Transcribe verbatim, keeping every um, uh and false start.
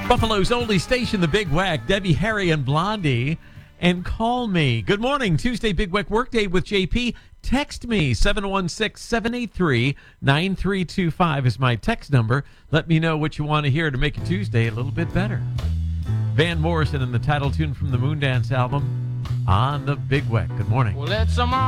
Buffalo's only station, the Big Weck, Debbie, Harry, and Blondie. And call me. Good morning. Tuesday Big Weck Workday with J P. Text me. seven one six, seven eight three, nine three two five is my text number. Let me know what you want to hear to make your Tuesday a little bit better. Van Morrison and the title tune from the Moondance album on the Big Weck. Good morning. Well, let some